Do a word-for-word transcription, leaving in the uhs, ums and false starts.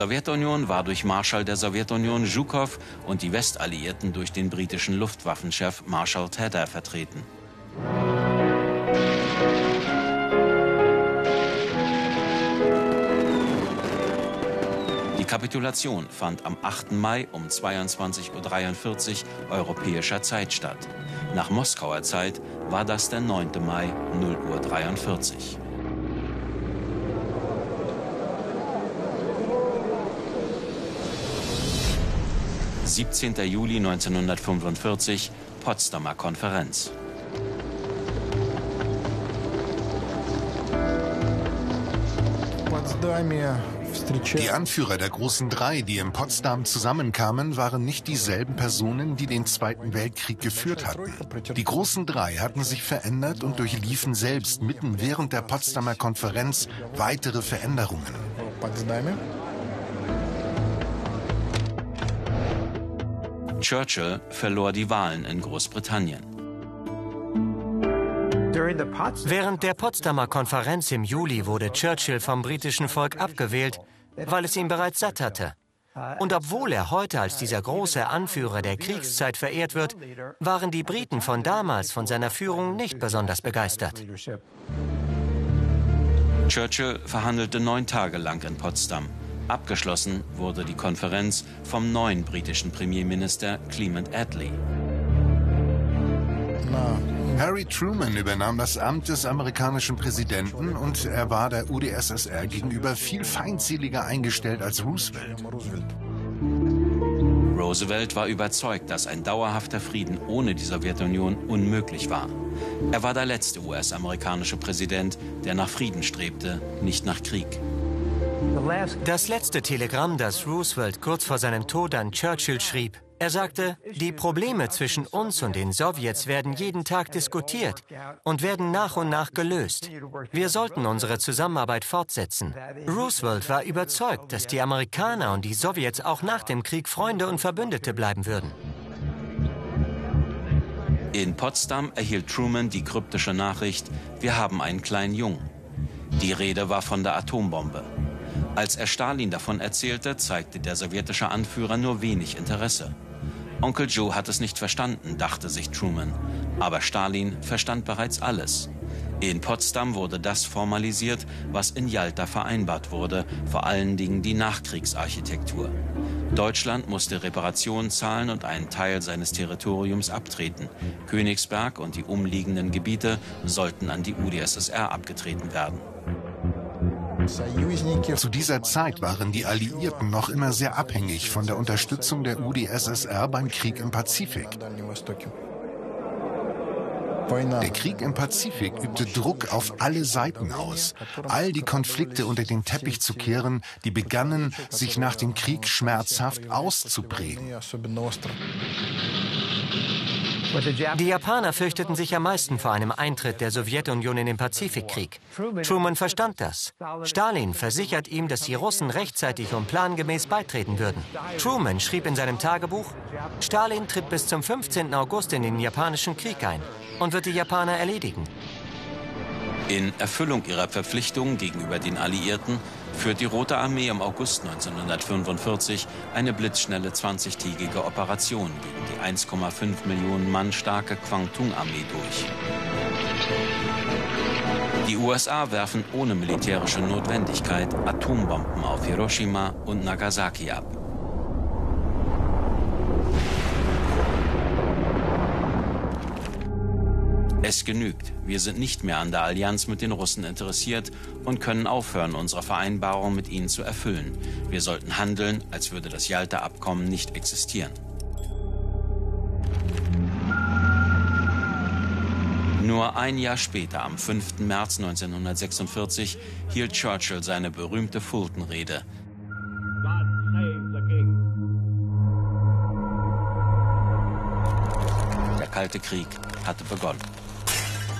Die Sowjetunion war durch Marschall der Sowjetunion Zhukov und die Westalliierten durch den britischen Luftwaffenchef Marshal Tedder vertreten. Die Kapitulation fand am achten Mai um zweiundzwanzig Uhr dreiundvierzig europäischer Zeit statt. Nach Moskauer Zeit war das der neunte Mai, null Uhr dreiundvierzig. siebzehnter Juli neunzehnhundertfünfundvierzig, Potsdamer Konferenz. Die Anführer der großen Drei, die in Potsdam zusammenkamen, waren nicht dieselben Personen, die den Zweiten Weltkrieg geführt hatten. Die großen Drei hatten sich verändert und durchliefen selbst mitten während der Potsdamer Konferenz weitere Veränderungen. Churchill verlor die Wahlen in Großbritannien. Während der Potsdamer Konferenz im Juli wurde Churchill vom britischen Volk abgewählt, weil es ihn bereits satt hatte. Und obwohl er heute als dieser große Anführer der Kriegszeit verehrt wird, waren die Briten von damals von seiner Führung nicht besonders begeistert. Churchill verhandelte neun Tage lang in Potsdam. Abgeschlossen wurde die Konferenz vom neuen britischen Premierminister Clement Attlee. Harry Truman übernahm das Amt des amerikanischen Präsidenten und er war der U d S S R gegenüber viel feindseliger eingestellt als Roosevelt. Roosevelt war überzeugt, dass ein dauerhafter Frieden ohne die Sowjetunion unmöglich war. Er war der letzte U S-amerikanische Präsident, der nach Frieden strebte, nicht nach Krieg. Das letzte Telegramm, das Roosevelt kurz vor seinem Tod an Churchill schrieb, er sagte, die Probleme zwischen uns und den Sowjets werden jeden Tag diskutiert und werden nach und nach gelöst. Wir sollten unsere Zusammenarbeit fortsetzen. Roosevelt war überzeugt, dass die Amerikaner und die Sowjets auch nach dem Krieg Freunde und Verbündete bleiben würden. In Potsdam erhielt Truman die kryptische Nachricht, wir haben einen kleinen Jungen. Die Rede war von der Atombombe. Als er Stalin davon erzählte, zeigte der sowjetische Anführer nur wenig Interesse. Onkel Joe hat es nicht verstanden, dachte sich Truman. Aber Stalin verstand bereits alles. In Potsdam wurde das formalisiert, was in Jalta vereinbart wurde, vor allen Dingen die Nachkriegsarchitektur. Deutschland musste Reparationen zahlen und einen Teil seines Territoriums abtreten. Königsberg und die umliegenden Gebiete sollten an die U d S S R abgetreten werden. Zu dieser Zeit waren die Alliierten noch immer sehr abhängig von der Unterstützung der U d S S R beim Krieg im Pazifik. Der Krieg im Pazifik übte Druck auf alle Seiten aus, all die Konflikte unter den Teppich zu kehren, die begannen, sich nach dem Krieg schmerzhaft auszuprägen. Die Japaner fürchteten sich am meisten vor einem Eintritt der Sowjetunion in den Pazifikkrieg. Truman verstand das. Stalin versichert ihm, dass die Russen rechtzeitig und plangemäß beitreten würden. Truman schrieb in seinem Tagebuch, Stalin tritt bis zum fünfzehnten August in den japanischen Krieg ein und wird die Japaner erledigen. In Erfüllung ihrer Verpflichtungen gegenüber den Alliierten führt die Rote Armee im August neunzehnhundertfünfundvierzig eine blitzschnelle zwanzigtägige Operation gegen die eins Komma fünf Millionen Mann starke Kwangtung-Armee durch. Die U S A werfen ohne militärische Notwendigkeit Atombomben auf Hiroshima und Nagasaki ab. Es genügt. Wir sind nicht mehr an der Allianz mit den Russen interessiert und können aufhören, unsere Vereinbarung mit ihnen zu erfüllen. Wir sollten handeln, als würde das Jalta-Abkommen nicht existieren. Nur ein Jahr später, am fünften März neunzehnhundertsechsundvierzig, hielt Churchill seine berühmte Fulton-Rede. Der Kalte Krieg hatte begonnen.